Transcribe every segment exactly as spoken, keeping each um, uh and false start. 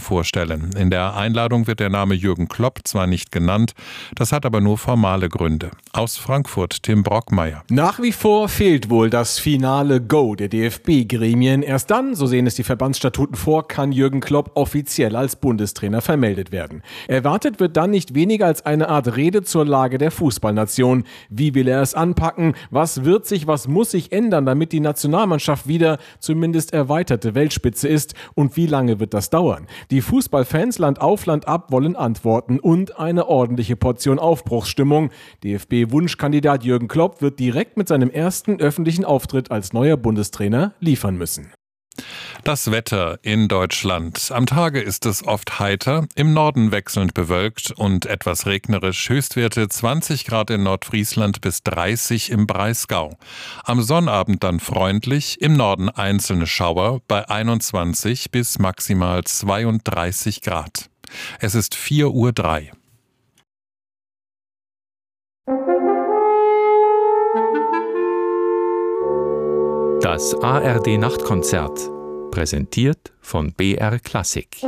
vorstellen. In der Einladung wird der Name Jürgen Klopp zwar nicht genannt, das hat aber nur formale Gründe. Aus Frankfurt Tim Brockmeier. Nach wie vor fehlt wohl das finale Go der D F B-Gremien. Erst dann, so sehen es die Verbandsstatuten vor, kann Jürgen Klopp offiziell als Bundestrainer vermeldet werden. Erwartet wird dann nicht weniger als eine Art Rede zur Lage der Fußballnation. Wie will er es anpacken? Was wird sich, was muss sich ändern, damit die Nationalmannschaft wieder zumindest erweiterte Weltspitze ist? Und wie lange wird das dauern? Die Fußballfans Land auf Land ab wollen Antworten und eine ordentliche Portion Aufbruchsstimmung. D F B-Wunschkandidat Jürgen Klopp wird direkt mit seinem ersten öffentlichen Auftritt als neuer Bundestrainer liefern müssen. Das Wetter in Deutschland. Am Tage ist es oft heiter, im Norden wechselnd bewölkt und etwas regnerisch. Höchstwerte zwanzig Grad in Nordfriesland bis dreißig im Breisgau. Am Sonnabend dann freundlich, im Norden einzelne Schauer bei einundzwanzig bis maximal zweiunddreißig Grad. Es ist vier Uhr drei. Das A R D-Nachtkonzert, präsentiert von B R Klassik.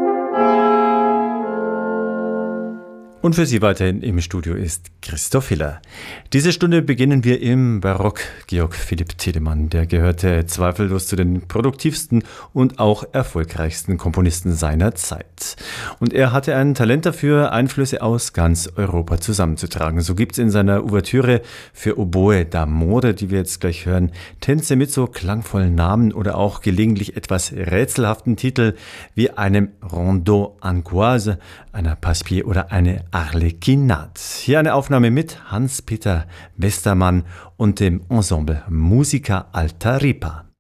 Und für Sie weiterhin im Studio ist Christoph Hiller. Diese Stunde beginnen wir im Barock. Georg Philipp Telemann, der gehörte zweifellos zu den produktivsten und auch erfolgreichsten Komponisten seiner Zeit. Und er hatte ein Talent dafür, Einflüsse aus ganz Europa zusammenzutragen. So gibt es in seiner Ouvertüre für Oboe d'Amore, die wir jetzt gleich hören, Tänze mit so klangvollen Namen oder auch gelegentlich etwas rätselhaften Titel wie einem Rondeau Angoise, einer Passepied oder eine Arlequinat. Hier eine Aufnahme mit Hans-Peter Westermann und dem Ensemble Musica Alta Ripa.